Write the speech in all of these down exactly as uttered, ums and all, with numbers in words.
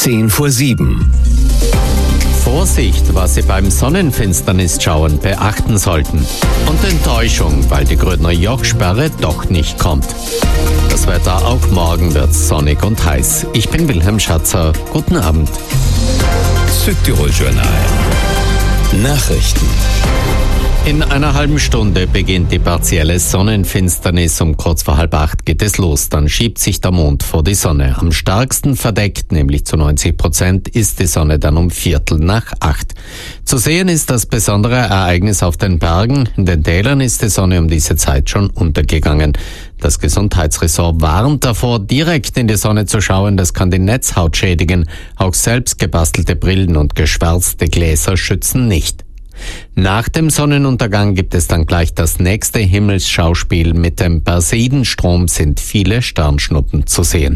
zehn vor sieben. Vorsicht, was Sie beim Sonnenfinsternis-Schauen beachten sollten. Und Enttäuschung, weil die Grödner Jochsperre doch nicht kommt. Das Wetter auch morgen wird sonnig und heiß. Ich bin Wilhelm Schatzer. Guten Abend. Südtirol Journal. Nachrichten. In einer halben Stunde beginnt die partielle Sonnenfinsternis. Um kurz vor halb acht geht es los. Dann schiebt sich der Mond vor die Sonne. Am stärksten verdeckt, nämlich zu neunzig Prozent, ist die Sonne dann um Viertel nach acht. Zu sehen ist das besondere Ereignis auf den Bergen. In den Tälern ist die Sonne um diese Zeit schon untergegangen. Das Gesundheitsressort warnt davor, direkt in die Sonne zu schauen. Das kann die Netzhaut schädigen. Auch selbst gebastelte Brillen und geschwärzte Gläser schützen nicht. Nach dem Sonnenuntergang gibt es dann gleich das nächste Himmelsschauspiel. Mit dem Perseidenstrom sind viele Sternschnuppen zu sehen.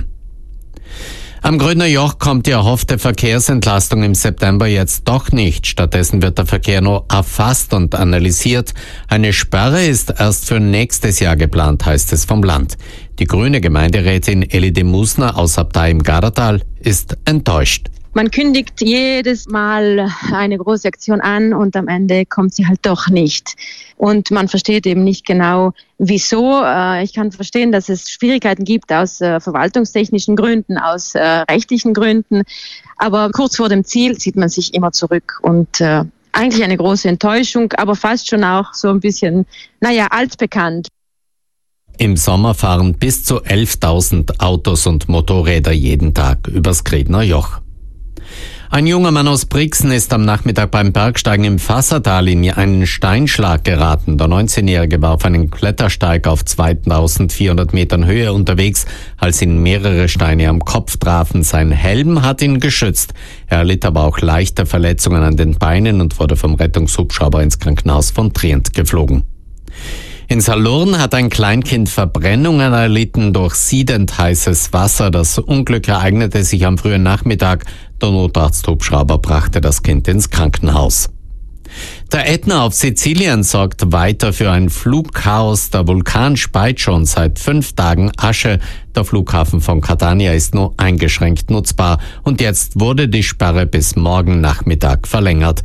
Am Grödner Joch kommt die erhoffte Verkehrsentlastung im September jetzt doch nicht. Stattdessen wird der Verkehr nur erfasst und analysiert. Eine Sperre ist erst für nächstes Jahr geplant, heißt es vom Land. Die grüne Gemeinderätin Elide Musner aus Abtei im Gardatal ist enttäuscht. Man kündigt jedes Mal eine große Aktion an und am Ende kommt sie halt doch nicht. Und man versteht eben nicht genau, wieso. Ich kann verstehen, dass es Schwierigkeiten gibt aus verwaltungstechnischen Gründen, aus rechtlichen Gründen. Aber kurz vor dem Ziel zieht man sich immer zurück. Und eigentlich eine große Enttäuschung, aber fast schon auch so ein bisschen, naja, altbekannt. Im Sommer fahren bis zu elftausend Autos und Motorräder jeden Tag übers Grödner Joch. Ein junger Mann aus Brixen ist am Nachmittag beim Bergsteigen im Fassertal in einen Steinschlag geraten. Der neunzehnjährige war auf einem Klettersteig auf zweitausendvierhundert Metern Höhe unterwegs, als ihn mehrere Steine am Kopf trafen. Sein Helm hat ihn geschützt. Er erlitt aber auch leichte Verletzungen an den Beinen und wurde vom Rettungshubschrauber ins Krankenhaus von Trient geflogen. In Salurn hat ein Kleinkind Verbrennungen erlitten durch siedend heißes Wasser. Das Unglück ereignete sich am frühen Nachmittag. Der Notarzthubschrauber brachte das Kind ins Krankenhaus. Der Ätna auf Sizilien sorgt weiter für ein Flugchaos. Der Vulkan speit schon seit fünf Tagen Asche. Der Flughafen von Catania ist nur eingeschränkt nutzbar. Und jetzt wurde die Sperre bis morgen Nachmittag verlängert.